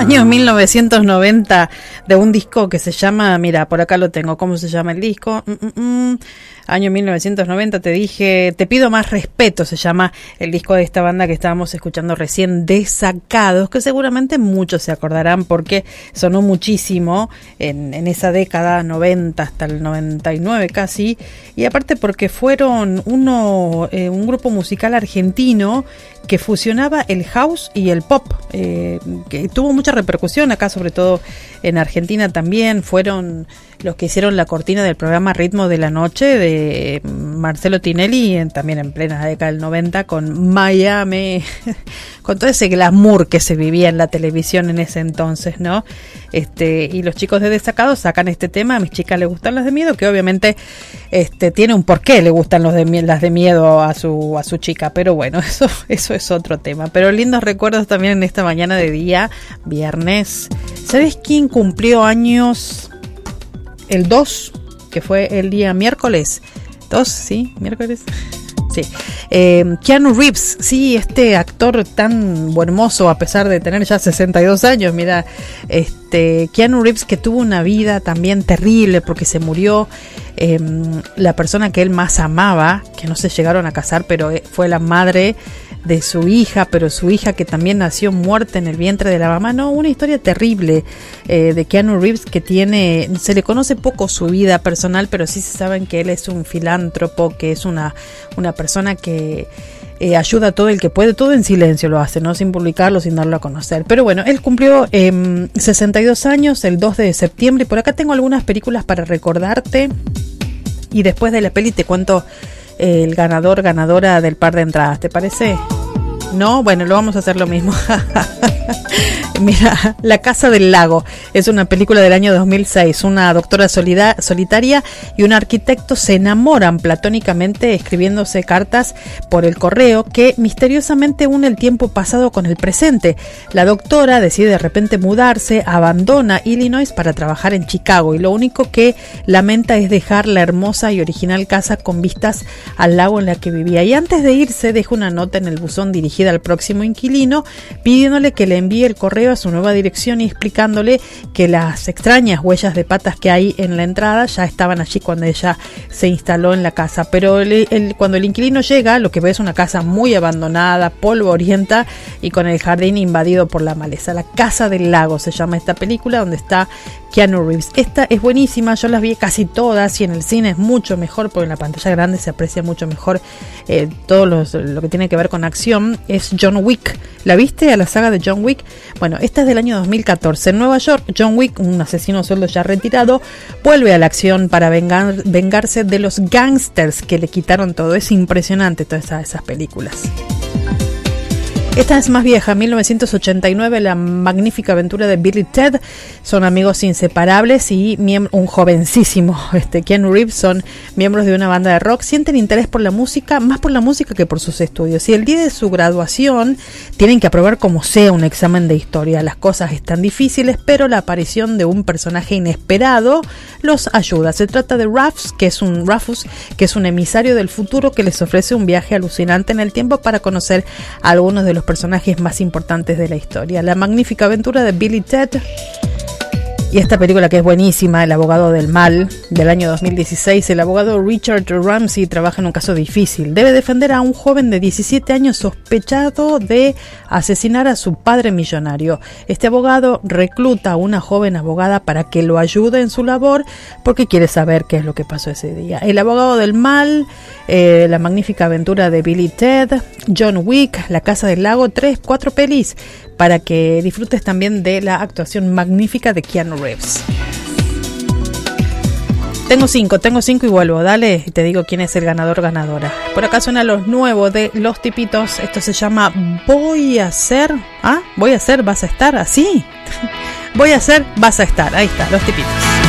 Año 1990, de un disco que se llama, mira, por acá lo tengo, ¿cómo se llama el disco? Año 1990, te dije, Te pido más respeto, se llama el disco de esta banda que estábamos escuchando recién, Desacados, que seguramente muchos se acordarán porque sonó muchísimo en esa década 90 hasta el 99 casi, y aparte porque fueron un grupo musical argentino que fusionaba el house y el pop, que tuvo mucha repercusión acá, sobre todo en Argentina también. Fueron los que hicieron la cortina del programa Ritmo de la Noche de Marcelo Tinelli, también en plena década del 90, con Miami, con todo ese glamour que se vivía en la televisión en ese entonces, ¿no? Y los chicos de Desacados sacan este tema, a mis chicas les gustan las de miedo, que obviamente tiene un porqué, le gustan las de miedo a su chica, pero bueno, eso es otro tema. Pero lindos recuerdos también en esta mañana de día, viernes. ¿Sabes quién cumplió años el 2, que fue el día miércoles? 2, ¿sí? ¿Miércoles? Sí. Keanu Reeves, sí, este actor tan hermoso a pesar de tener ya 62 años, mira, Keanu Reeves, que tuvo una vida también terrible porque se murió la persona que él más amaba, que no se llegaron a casar, pero fue la madre de su hija, pero su hija que también nació muerta en el vientre de la mamá. No, una historia terrible de Keanu Reeves, que se le conoce poco su vida personal, pero sí se saben que él es un filántropo, que es una persona que ayuda a todo el que puede, todo en silencio lo hace, ¿no? Sin publicarlo, sin darlo a conocer. Pero bueno, él cumplió 62 años el 2 de septiembre, y por acá tengo algunas películas para recordarte, y después de la peli te cuento el ganadora del par de entradas, ¿te parece? No, bueno, lo vamos a hacer lo mismo. Mira, La Casa del Lago es una película del año 2006. Una doctora solitaria y un arquitecto se enamoran platónicamente, escribiéndose cartas por el correo que misteriosamente une el tiempo pasado con el presente. La doctora decide de repente mudarse, abandona Illinois para trabajar en Chicago, y lo único que lamenta es dejar la hermosa y original casa con vistas al lago en la que vivía. Y antes de irse deja una nota en el buzón dirigida al próximo inquilino, pidiéndole que le envíe el correo a su nueva dirección y explicándole que las extrañas huellas de patas que hay en la entrada ya estaban allí cuando ella se instaló en la casa. Pero cuando el inquilino llega, lo que ve es una casa muy abandonada, polvorienta y con el jardín invadido por la maleza. La Casa del Lago se llama esta película, donde está Keanu Reeves. Esta es buenísima, yo las vi casi todas, y en el cine es mucho mejor porque en la pantalla grande se aprecia mucho mejor todo lo que tiene que ver con acción. Es John Wick. ¿La viste a la saga de John Wick? Bueno, esta es del año 2014. En Nueva York, John Wick, un asesino a sueldo ya retirado, vuelve a la acción para vengarse de los gángsters que le quitaron todo. Es impresionante todas esas películas. Esta es más vieja, 1989, La magnífica aventura de Bill y Ted. Son amigos inseparables y un jovencísimo Keanu Reeves son miembros de una banda de rock. Sienten interés por la música, más por la música que por sus estudios. Y el día de su graduación tienen que aprobar como sea un examen de historia. Las cosas están difíciles, pero la aparición de un personaje inesperado los ayuda. Se trata de Rufus, que es un emisario del futuro que les ofrece un viaje alucinante en el tiempo para conocer a algunos de los personajes más importantes de la historia. La magnífica aventura de Bill y Ted. Y esta película, que es buenísima, El abogado del mal, del año 2016. El abogado Richard Ramsey trabaja en un caso difícil. Debe defender a un joven de 17 años sospechado de asesinar a su padre millonario. Este abogado recluta a una joven abogada para que lo ayude en su labor, porque quiere saber qué es lo que pasó ese día. El abogado del mal, La magnífica aventura de Bill y Ted, John Wick, La Casa del Lago, 4 pelis para que disfrutes también de la actuación magnífica de Keanu Reeves. Tengo 5 y vuelvo, dale, y te digo quién es el ganadora. Por acá suena lo nuevo de Los Tipitos. Esto se llama Voy a ser, vas a estar así. Voy a ser, vas a estar. Ahí está, Los Tipitos.